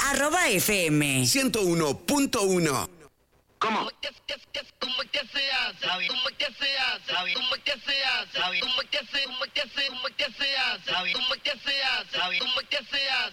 @FM 101.1. ¿Cómo? ¿Cómo que se hace? ¿Cómo que se hace? ¿Cómo que se hace? ¿Cómo que se hace? ¿Cómo que se hace? ¿Cómo que se hace? ¿Cómo que se hace? ¿Cómo